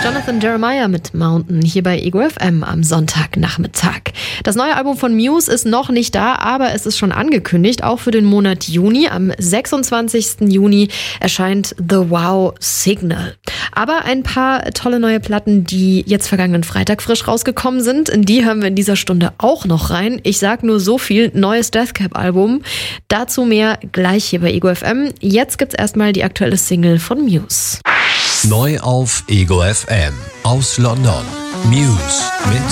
Jonathan Jeremiah mit Mountain hier bei Ego FM am Sonntagnachmittag. Das neue Album von Muse ist noch nicht da, aber es ist schon angekündigt, auch für den Monat Juni. Am 26. Juni erscheint The Wow Signal. Aber ein paar tolle neue Platten, die jetzt vergangenen Freitag frisch rausgekommen sind, in die hören wir in dieser Stunde auch noch rein. Ich sag nur so viel, neues Deathcap-Album. Dazu mehr gleich hier bei Ego FM. Jetzt gibt's erstmal die aktuelle Single von Muse. Neu auf Ego FM aus London. Muse mit